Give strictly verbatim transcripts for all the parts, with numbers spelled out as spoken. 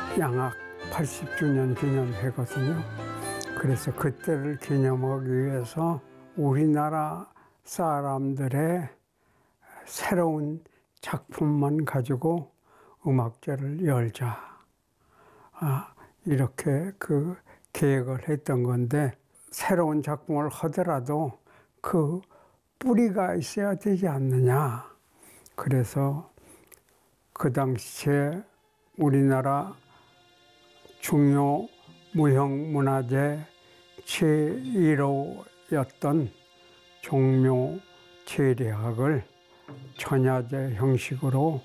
양악 팔십 주년 기념회거든요. 그래서 그때를 기념하기 위해서 우리나라 사람들의 새로운 작품만 가지고 음악제를 열자. 아, 이렇게 그 계획을 했던 건데, 새로운 작품을 하더라도 그 뿌리가 있어야 되지 않느냐. 그래서 그 당시에 우리나라 중요 무형문화재 제일 호였던 종묘 재래학을 전야제 형식으로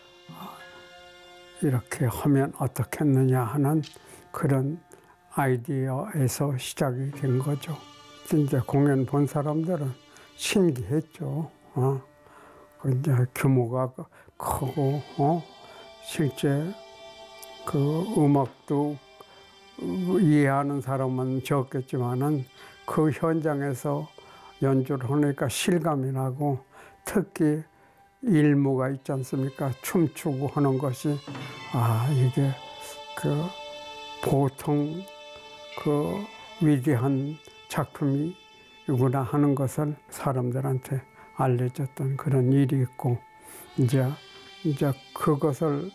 이렇게 하면 어떻겠느냐 하는 그런 아이디어에서 시작이 된 거죠. 이제 공연 본 사람들은 신기했죠. 어? 이제 규모가 크고, 어? 실제 그 음악도 이해하는 사람은 적겠지만은 그 현장에서 연주를 하니까 실감이 나고, 특히 일무가 있지 않습니까? 춤추고 하는 것이, 아, 이게 그 보통 그 위대한 작품이구나 하는 것을 사람들한테 알려줬던 그런 일이 있고, 이제, 이제 그것을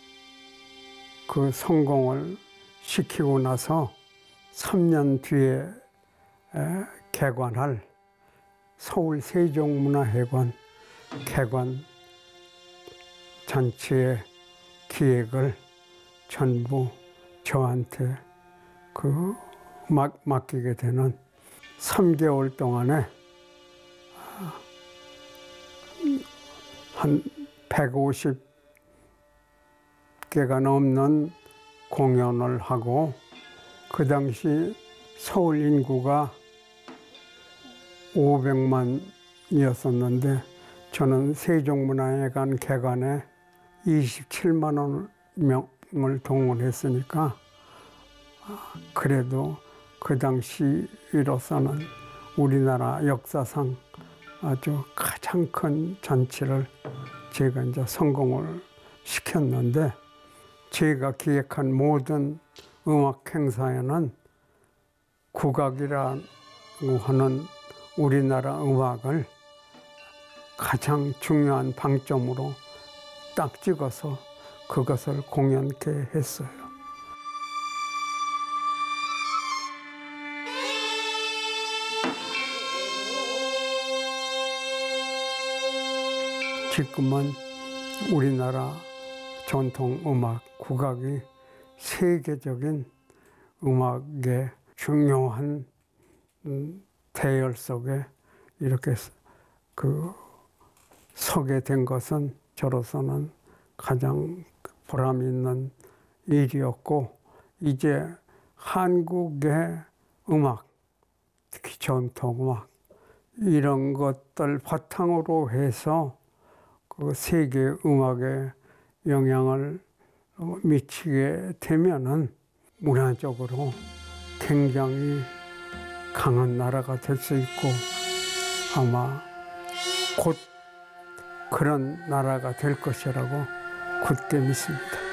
그 성공을 시키고 나서 삼 년 뒤에 개관할 서울 세종문화회관 개관 잔치의 기획을 전부 저한테 그 맡, 맡기게 되는 삼 개월 동안에 한 백오십 개가 넘는 공연을 하고, 그 당시 서울 인구가 오백만이었었는데 저는 세종문화회관 개관에 이십칠만 명을 동원했으니까, 그래도 그 당시로서는 우리나라 역사상 아주 가장 큰 잔치를 제가 이제 성공을 시켰는데, 제가 기획한 모든 음악 행사에는 국악이라고 하는 우리나라 음악을 가장 중요한 방점으로 딱 찍어서 그것을 공연케 했어요. 지금은 우리나라 전통 음악, 국악이 세계적인 음악의 중요한 대열 속에 이렇게 그 서게 된 것은 저로서는 가장 보람 있는 일이었고, 이제 한국의 음악, 특히 전통 음악, 이런 것들 바탕으로 해서 그 세계 음악에 영향을 미치게 되면은 문화적으로 굉장히 강한 나라가 될 수 있고, 아마 곧 그런 나라가 될 것이라고 굳게 믿습니다.